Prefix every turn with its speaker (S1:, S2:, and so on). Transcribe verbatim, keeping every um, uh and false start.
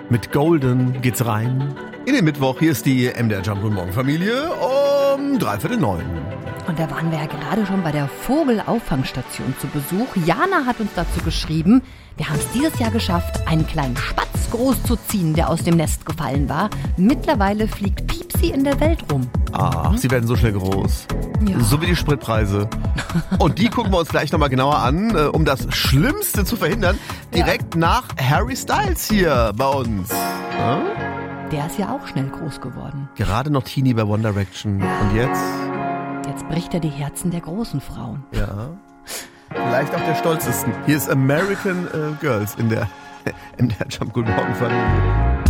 S1: Mit Golden geht's rein in den Mittwoch. Hier ist die M D R Jump Guten Morgen Familie um dreiviertel neun.
S2: Und da waren wir ja gerade schon bei der Vogelauffangstation zu Besuch. Jana hat uns dazu geschrieben, wir haben es dieses Jahr geschafft, einen kleinen Spatz großzuziehen, der aus dem Nest gefallen war. Mittlerweile fliegt Piepsi in der Welt rum.
S1: Ach, sie werden so schnell groß.
S2: Ja.
S1: So wie die Spritpreise. Und die gucken wir uns gleich nochmal genauer an, äh, um das Schlimmste zu verhindern. Direkt ja. nach Harry Styles hier bei uns. Ja?
S2: Der ist ja auch schnell groß geworden.
S1: Gerade noch Teenie bei One Direction. Und jetzt?
S2: Jetzt bricht er die Herzen der großen Frauen.
S1: Ja. Vielleicht auch der stolzesten. Hier ist American äh, Girls in der M D R Jump Guten Morgen Familie.